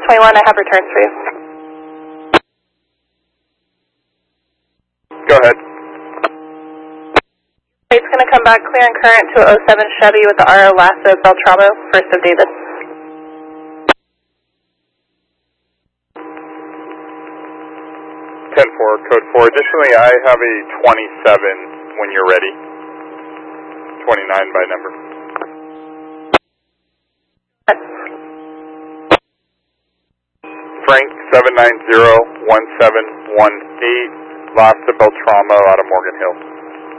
21, I have returns for you. Go ahead. It's going to come back clear and current to a 07 Chevy with the RO Lasso Beltramo, first of David. 10-4, code 4. Additionally, I have a 27 when you're ready. 29 by number. Frank 790-1718, Lhasa Beltramo out of Morgan Hill.